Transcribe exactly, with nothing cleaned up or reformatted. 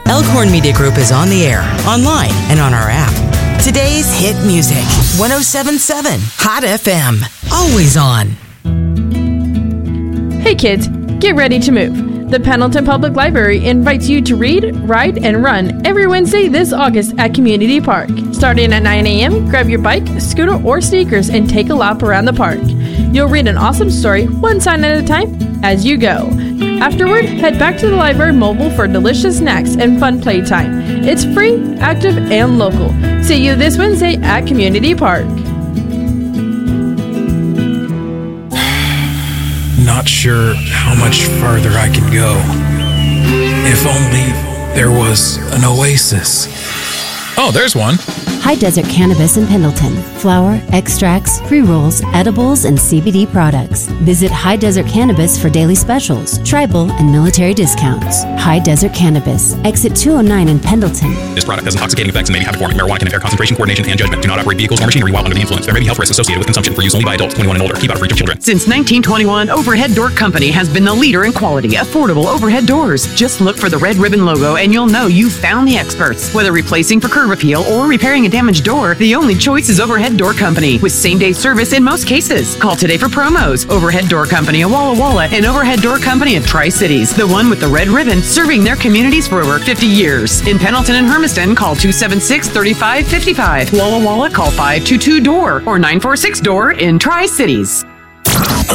Elkhorn Media Group is on the air, online, and on our app. Today's hit music, one oh seven point seven Hot F M. Always on. Hey kids, get ready to move. The Pendleton Public Library invites you to read, write, and run every Wednesday this August at Community Park. Starting at nine a.m., grab your bike, scooter, or sneakers and take a lap around the park. You'll read an awesome story, one sign at a time, as you go. Afterward, head back to the library mobile for delicious snacks and fun playtime. It's free, active, and local. See you this Wednesday at Community Park. Not sure how much farther I can go. If only there was an oasis. Oh, there's one. High Desert Cannabis in Pendleton. Flower, extracts, pre-rolls, edibles, and C B D products. Visit High Desert Cannabis for daily specials, tribal, and military discounts. High Desert Cannabis. Exit two oh nine in Pendleton. This product has intoxicating effects and may be habit-forming. Marijuana can impair concentration, coordination, and judgment. Do not operate vehicles or machinery while under the influence. There may be health risks associated with consumption for use only by adults twenty-one and older. Keep out of reach of children. Since nineteen twenty-one, Overhead Door Company has been the leader in quality, affordable overhead doors. Just look for the red ribbon logo and you'll know you've found the experts. Whether replacing for curb appeal or repairing a damaged door, the only choice is Overhead Door Company, with same-day service in most cases. Call today for promos. Overhead Door Company of Walla Walla and Overhead Door Company of Tri-Cities, the one with the red ribbon, serving their communities for over fifty years. In Pendleton and Hermiston, call two seven six, three five five five. Walla Walla, call five two two, D O O R or nine four six, D O O R in Tri-Cities.